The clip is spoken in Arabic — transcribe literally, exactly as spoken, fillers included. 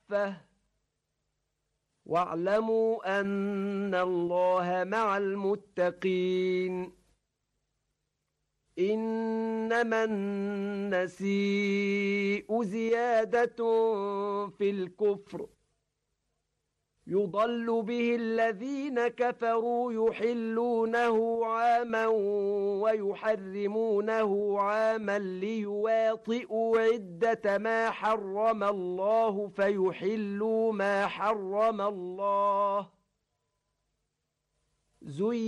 كافة واعلموا أن الله مع المتقين إنما النسيء زيادة في الكفر يضل به الذين كفروا يحلونه عاما ويحرمونه عاما ليواطئوا عدة ما حرم الله فيحلوا ما حرم الله زين